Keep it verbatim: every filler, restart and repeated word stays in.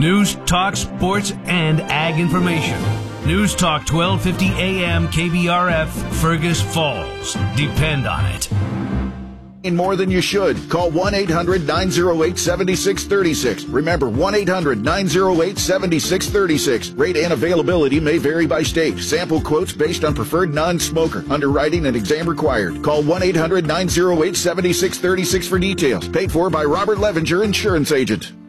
News, talk, sports, and ag information. News Talk twelve fifty A M K B R F, Fergus Falls. Depend on it. More than you should. Call one eight hundred nine oh eight seven six three six. Remember, one eight hundred nine oh eight seven six three six. Rate and availability may vary by state. Sample quotes based on preferred non-smoker. Underwriting and exam required. Call one eight hundred nine oh eight seven six three six for details. Paid for by Robert Levenger, Insurance Agent.